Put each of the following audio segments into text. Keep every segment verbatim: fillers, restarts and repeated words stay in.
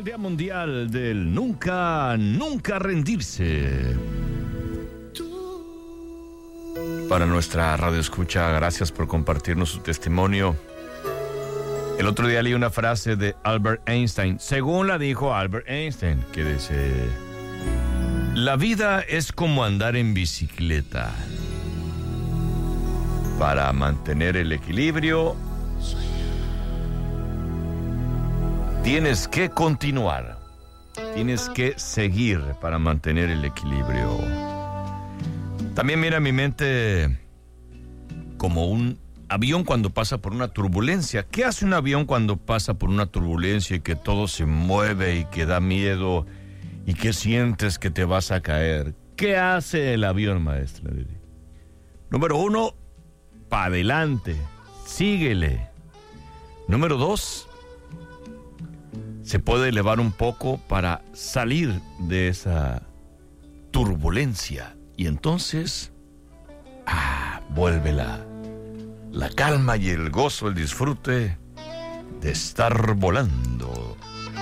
Día Mundial del Nunca, Nunca Rendirse. Para nuestra radio escucha, gracias por compartirnos su testimonio. El otro día leí una frase de Albert Einstein, según la dijo Albert Einstein, que dice: la vida es como andar en bicicleta. Para mantener el equilibrio, tienes que continuar, tienes que seguir para mantener el equilibrio. También mira mi mente como un avión cuando pasa por una turbulencia. ¿Qué hace un avión cuando pasa por una turbulencia y que todo se mueve y que da miedo y que sientes que te vas a caer? ¿Qué hace el avión, maestra? Número uno, para adelante, síguele. Número dos, se puede elevar un poco para salir de esa turbulencia. Y entonces, ah, vuelve la, la calma y el gozo, el disfrute de estar volando.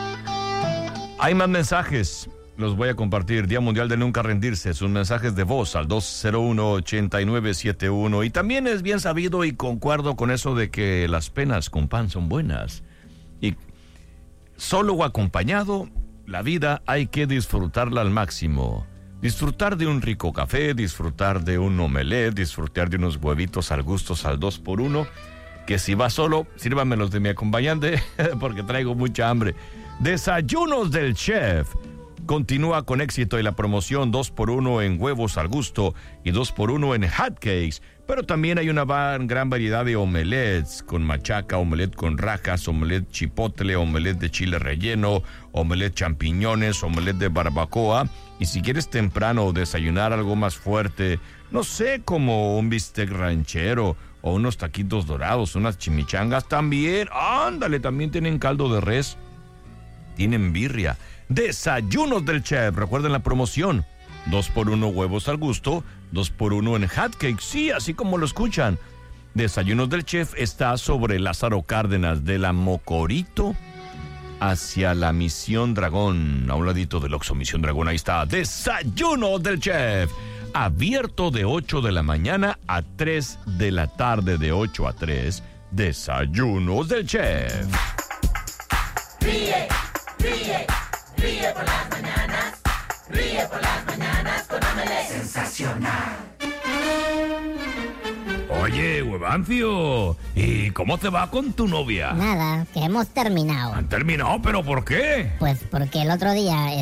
Hay más mensajes, los voy a compartir. Día Mundial de Nunca Rendirse, sus mensajes de voz al dos cero uno, ocho nueve siete uno. Y también es bien sabido y concuerdo con eso de que las penas con pan son buenas. Y solo o acompañado, la vida hay que disfrutarla al máximo. Disfrutar de un rico café, disfrutar de un omelette, disfrutar de unos huevitos al gusto al dos por uno, que si va solo, sírvamelos de mi acompañante, porque traigo mucha hambre. Desayunos del Chef. Continúa con éxito y la promoción dos por uno en huevos al gusto y dos por uno en hotcakes. Pero también hay una gran variedad de omelettes con machaca, omelette con rajas, omelette chipotle, omelette de chile relleno, omelette champiñones, omelette de barbacoa. Y si quieres temprano desayunar algo más fuerte, no sé, como un bistec ranchero o unos taquitos dorados, unas chimichangas, también, ándale, también tienen caldo de res, tienen birria. Desayunos del Chef, recuerden la promoción. Dos por uno huevos al gusto, dos por uno en hotcakes, sí, así como lo escuchan. Desayunos del Chef está sobre Lázaro Cárdenas, de la Mocorito hacia la Misión Dragón, a un ladito del Oxxo Misión Dragón. Ahí está, Desayunos del Chef, abierto de ocho de la mañana a tres de la tarde, de ocho a tres, Desayunos del Chef. Ríe, ríe, ríe por las mañanas, ríe por las mañanas con Omelette Sensacional. Oye, Huevancio, ¿y cómo te va con tu novia? Nada, que hemos terminado. ¿Han terminado? ¿Pero por qué? Pues porque el otro día